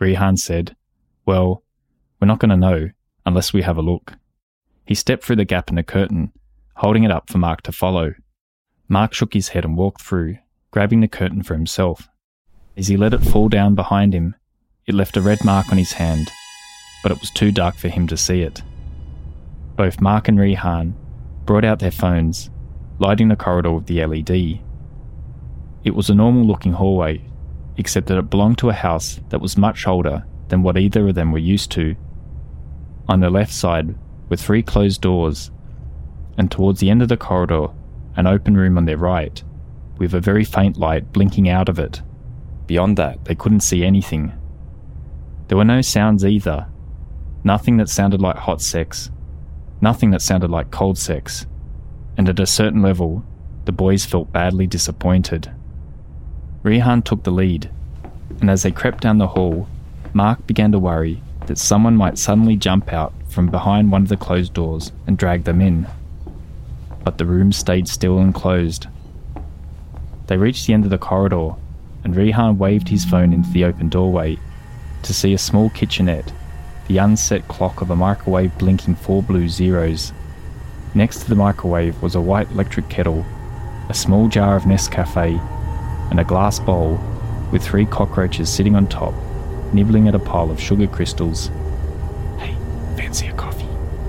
Rehan said, "Well, we're not going to know unless we have a look." He stepped through the gap in the curtain, holding it up for Mark to follow. Mark shook his head and walked through, grabbing the curtain for himself. As he let it fall down behind him, it left a red mark on his hand, but it was too dark for him to see it. Both Mark and Rehan brought out their phones, lighting the corridor with the LED. It was a normal-looking hallway, except that it belonged to a house that was much older than what either of them were used to. On the left side were 3 closed doors, and towards the end of the corridor, an open room on their right, with a very faint light blinking out of it. Beyond that, they couldn't see anything. There were no sounds either. Nothing that sounded like hot sex. Nothing that sounded like cold sex. And at a certain level, the boys felt badly disappointed. Rehan took the lead, and as they crept down the hall, Mark began to worry that someone might suddenly jump out from behind one of the closed doors and drag them in. But the room stayed still and closed. They reached the end of the corridor, and Rehan waved his phone into the open doorway to see a small kitchenette, the unset clock of a microwave blinking 4 blue zeros. Next to the microwave was a white electric kettle, a small jar of Nescafe, and a glass bowl with 3 cockroaches sitting on top, nibbling at a pile of sugar crystals. "Hey, fancy a coffee?"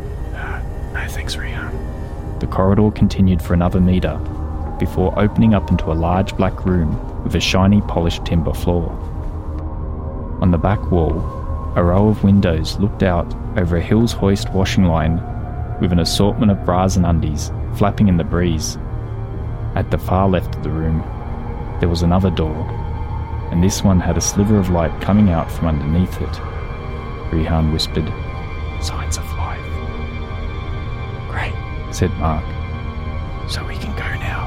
No thanks, Rehan." The corridor continued for another metre, before opening up into a large black room with a shiny polished timber floor. On the back wall, a row of windows looked out over a Hills Hoist washing line with an assortment of bras and undies flapping in the breeze. At the far left of the room, there was another door, and this one had a sliver of light coming out from underneath it. Rehan whispered, "Signs of life." "Great," said Mark. "So we can go now?"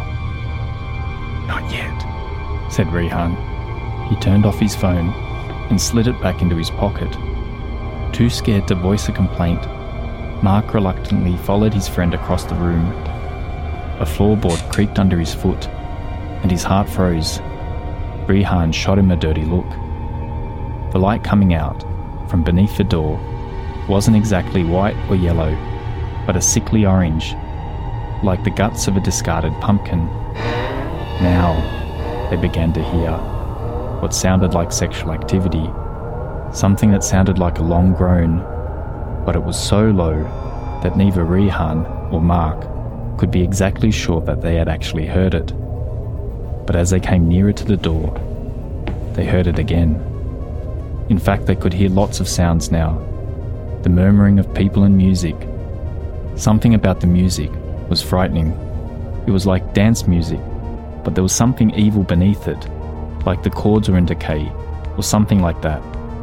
"Not yet," said Rehan. He turned off his phone and slid it back into his pocket. Too scared to voice a complaint, Mark reluctantly followed his friend across the room. A floorboard creaked under his foot, and his heart froze. Rehan shot him a dirty look. The light coming out from beneath the door wasn't exactly white or yellow, but a sickly orange, like the guts of a discarded pumpkin. Now they began to hear what sounded like sexual activity, something that sounded like a long groan, but it was so low that neither Rehan or Mark could be exactly sure that they had actually heard it. But as they came nearer to the door, they heard it again. In fact, they could hear lots of sounds now, the murmuring of people and music. Something about the music was frightening. It was like dance music, but there was something evil beneath it, like the chords were in decay, or something like that.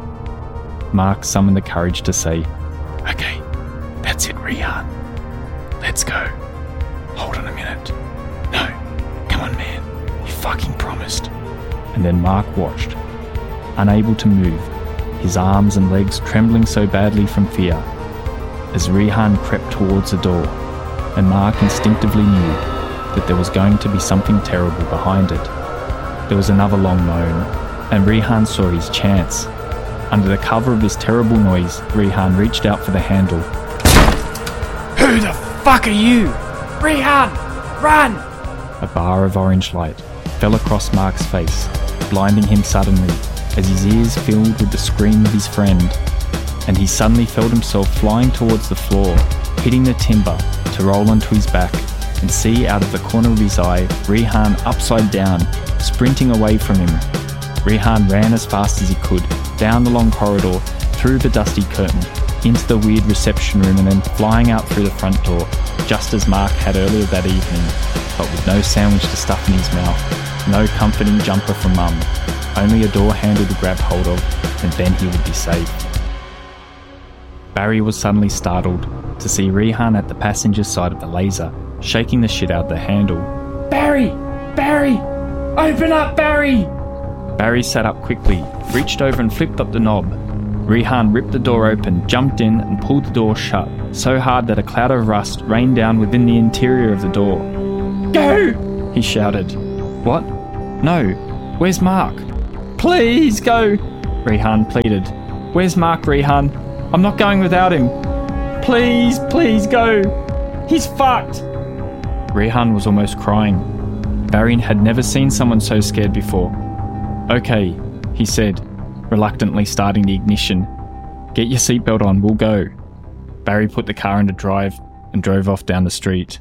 Mark summoned the courage to say, "Okay, that's it, Rehan. Let's go. Hold on a minute. No, come on, man. You fucking promised." And then Mark watched, unable to move, his arms and legs trembling so badly from fear, as Rehan crept towards the door, and Mark instinctively knew that there was going to be something terrible behind it. There was another long moan, and Rehan saw his chance. Under the cover of this terrible noise, Rehan reached out for the handle. "Who the fuck are you? Rehan, run!" A bar of orange light fell across Mark's face, blinding him suddenly as his ears filled with the scream of his friend, and he suddenly felt himself flying towards the floor, hitting the timber to roll onto his back and see out of the corner of his eye Rehan upside down, sprinting away from him. Rehan ran as fast as he could, down the long corridor, through the dusty curtain, into the weird reception room, and then flying out through the front door, just as Mark had earlier that evening, but with no sandwich to stuff in his mouth, no comforting jumper from Mum, only a door handle to grab hold of, and then he would be safe. Barry was suddenly startled to see Rehan at the passenger side of the laser, shaking the shit out of the handle. "Barry! Barry! Open up, Barry!" Barry sat up quickly, reached over and flipped up the knob. Rehan ripped the door open, jumped in and pulled the door shut, so hard that a cloud of rust rained down within the interior of the door. "Go!" he shouted. "What? No. Where's Mark?" "Please go!" Rehan pleaded. Where's Mark, Rehan? I'm not going without him. Please, please go. He's fucked. Rehan was almost crying. Barry had never seen someone so scared before. Okay, he said, reluctantly starting the ignition. Get your seatbelt on, we'll go. Barry put the car into drive and drove off down the street.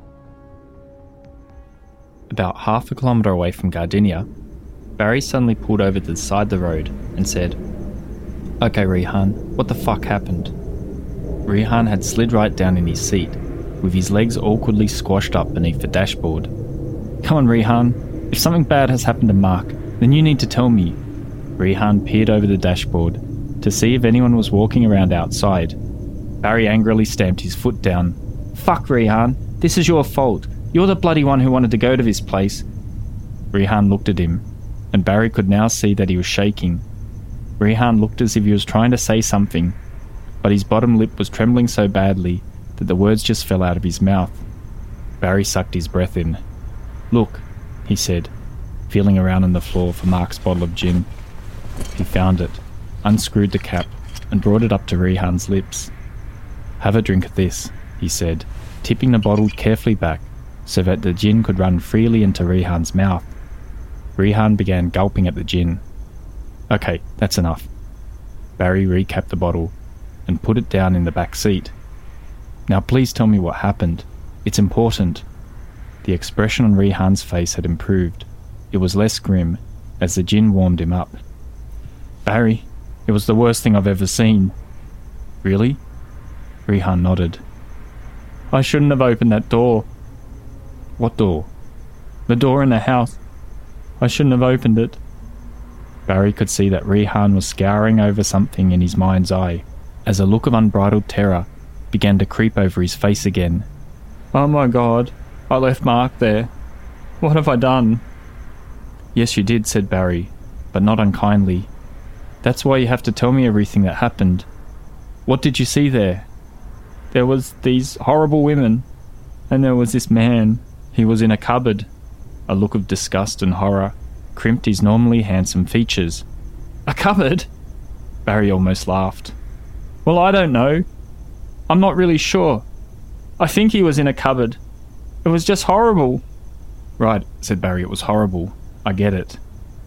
About half a kilometre away from Gardenia, Barry suddenly pulled over to the side of the road and said, Okay, Rehan, what the fuck happened? Rehan had slid right down in his seat, with his legs awkwardly squashed up beneath the dashboard. Come on, Rehan, if something bad has happened to Mark, then you need to tell me. Rehan peered over the dashboard to see if anyone was walking around outside. Barry angrily stamped his foot down. Fuck, Rehan, this is your fault. You're the bloody one who wanted to go to this place. Rehan looked at him, and Barry could now see that he was shaking. Rehan looked as if he was trying to say something, but his bottom lip was trembling so badly that the words just fell out of his mouth. Barry sucked his breath in. Look, he said, feeling around on the floor for Mark's bottle of gin. He found it, unscrewed the cap, and brought it up to Rehan's lips. Have a drink of this, he said, tipping the bottle carefully back so that the gin could run freely into Rehan's mouth. Rehan began gulping at the gin. Okay, that's enough. Barry recapped the bottle and put it down in the back seat. Now please tell me what happened. It's important. The expression on Rehan's face had improved. It was less grim as the gin warmed him up. Barry, it was the worst thing I've ever seen. Really? Rehan nodded. I shouldn't have opened that door. What door? The door in the house. I shouldn't have opened it. Barry could see that Rehan was scouring over something in his mind's eye as a look of unbridled terror began to creep over his face again. Oh my God, I left Mark there. What have I done? Yes, you did, said Barry, but not unkindly. That's why you have to tell me everything that happened. What did you see there? There was these horrible women, and there was this man. He was in a cupboard. A look of disgust and horror crimped his normally handsome features. A cupboard? Barry almost laughed. Well, I don't know. I'm not really sure. I think he was in a cupboard. It was just horrible. Right, said Barry, it was horrible. I get it.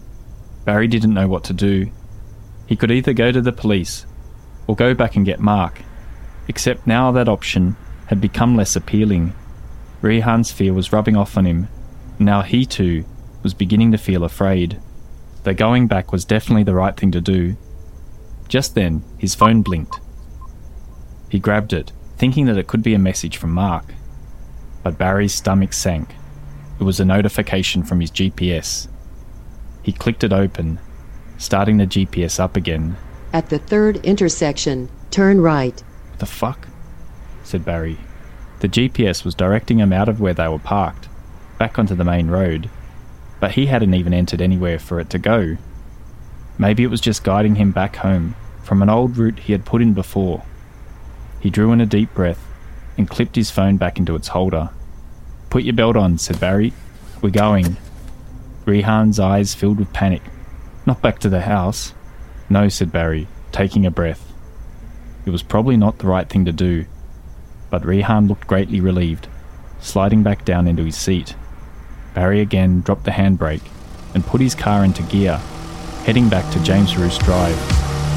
Barry didn't know what to do. He could either go to the police or go back and get Mark, except now that option had become less appealing. Rehan's fear was rubbing off on him. Now he too was beginning to feel afraid. Though going back was definitely the right thing to do. Just then, his phone blinked. He grabbed it, thinking that it could be a message from Mark. But Barry's stomach sank. It was a notification from his GPS. He clicked it open, starting the GPS up again. At the third intersection, turn right. What the fuck? Said Barry. The GPS was directing him out of where they were parked, back onto the main road, but he hadn't even entered anywhere for it to go. Maybe it was just guiding him back home from an old route he had put in before. He drew in a deep breath and clipped his phone back into its holder. Put your belt on, said Barry. We're going. Rehan's eyes filled with panic. Not back to the house. No, said Barry, taking a breath. It was probably not the right thing to do, but Rehan looked greatly relieved, sliding back down into his seat. Barry again dropped the handbrake and put his car into gear, heading back to James Roos Drive.